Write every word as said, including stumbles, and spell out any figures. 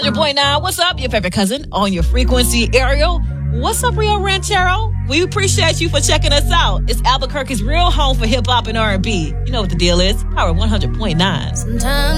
hundred point nine, what's up? Your favorite cousin on your frequency, Ariel. What's up, Rio Ranchero? We appreciate you for checking us out. It's Albuquerque's real home for hip-hop and R and B. You know what the deal is. Power one hundred point nine. Sometimes